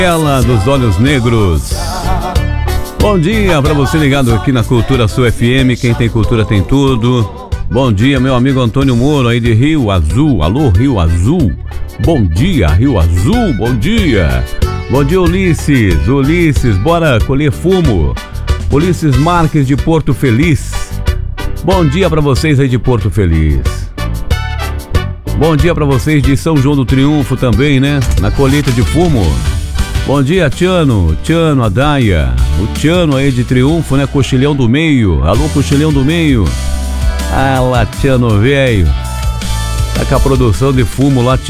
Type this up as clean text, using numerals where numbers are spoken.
Ela dos Olhos Negros. Bom dia para você ligado aqui na Cultura Sul FM. Quem tem cultura tem tudo. Bom dia, meu amigo Antônio Moro aí de Rio Azul. Alô, Rio Azul. Bom dia, Rio Azul. Bom dia. Bom dia, Ulisses. Ulisses, bora colher fumo. Ulisses Marques de Porto Feliz. Bom dia para vocês aí de Porto Feliz. Bom dia para vocês de São João do Triunfo também, né? Na colheita de fumo. Bom dia, Tiano, Adaia. O Tiano aí de Triunfo, né? Cochilhão do Meio. Alô, Cochilhão do Meio. Ah lá, Tiano velho. Tá com a produção de fumo lá,